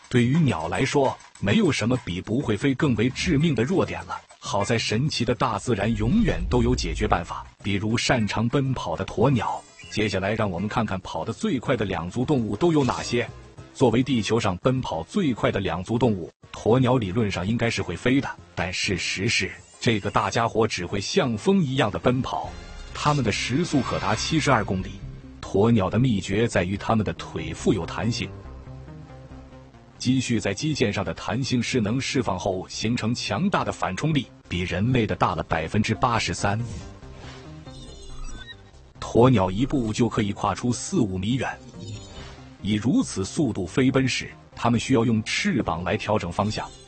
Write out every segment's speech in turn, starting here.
对于鸟来说，没有什么比不会飞更为致命的弱点了。好在神奇的大自然永远都有解决办法，比如擅长奔跑的鸵鸟。接下来让我们看看跑得最快的两足动物都有哪些。作为地球上奔跑最快的两足动物，鸵鸟理论上应该是会飞的，但事实是，这个大家伙只会像风一样的奔跑，它们的时速可达72公里。鸵鸟的秘诀在于它们的腿富有弹性，积蓄在肌腱上的弹性势能释放后形成强大的反冲力，比人类的大了83%。鸵鸟一步就可以跨出4-5米远。以如此速度飞奔时，它们需要用翅膀来调整方向。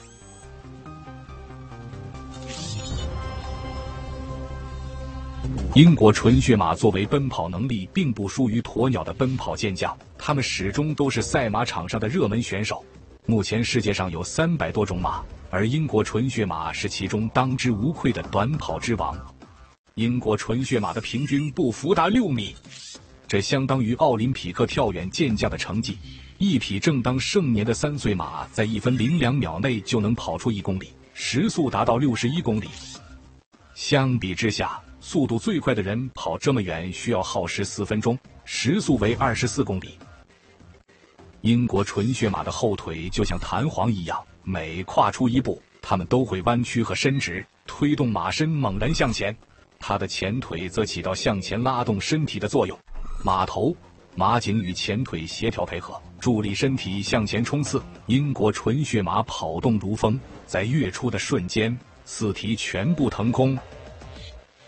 英国纯血马作为奔跑能力并不输于鸵鸟的奔跑健将，它们始终都是赛马场上的热门选手。目前世界上有300多种马，而英国纯血马是其中当之无愧的短跑之王。英国纯血马的平均步幅达6米，这相当于奥林匹克跳远健将的成绩。一匹正当盛年的3岁马在1分02秒内就能跑出1公里，时速达到61公里。相比之下，速度最快的人跑这么远需要耗时4分钟，时速为24公里。英国纯血马的后腿就像弹簧一样，每跨出一步，它们都会弯曲和伸直，推动马身猛然向前。它的前腿则起到向前拉动身体的作用，马头、马颈与前腿协调配合，助力身体向前冲刺。英国纯血马跑动如风，在跃出的瞬间，四蹄全部腾空，